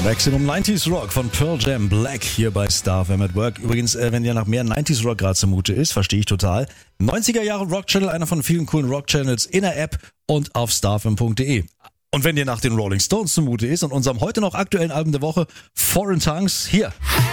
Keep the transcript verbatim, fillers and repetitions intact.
Maximum neunziger Rock von Pearl Jam, Black hier bei Star F M at Work. Übrigens, äh, wenn dir nach mehr neunziger Rock gerade zumute ist, verstehe ich total. neunziger Jahre Rock Channel, einer von vielen coolen Rock Channels in der App und auf starfm punkt de. Und wenn dir nach den Rolling Stones zumute ist und unserem heute noch aktuellen Album der Woche, Foreign Tongues, hier.